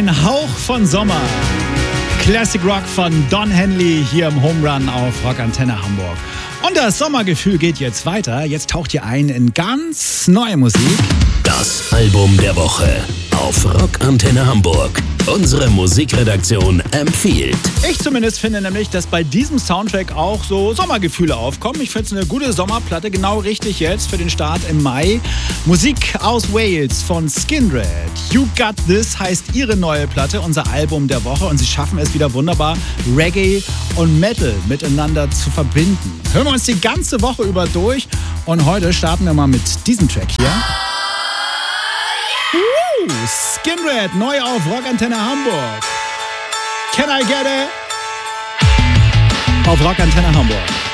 Ein Hauch von Sommer. Classic Rock von Don Henley hier im Home Run auf Rockantenne Hamburg. Und das Sommergefühl geht jetzt weiter. Jetzt taucht ihr ein in ganz neue Musik. Das Album der Woche auf Rockantenne Hamburg. Unsere Musikredaktion empfiehlt. Ich zumindest finde nämlich, dass bei diesem Soundtrack auch so Sommergefühle aufkommen. Ich finde es eine gute Sommerplatte, genau richtig jetzt für den Start im Mai. Musik aus Wales von Skindred. You Got This heißt ihre neue Platte, unser Album der Woche. Und sie schaffen es wieder wunderbar, Reggae und Metal miteinander zu verbinden. Hören wir uns die ganze Woche über durch. Und heute starten wir mal mit diesem Track hier. Skindred, neu auf Rockantenne Hamburg. Can I get it? Auf Rockantenne Hamburg.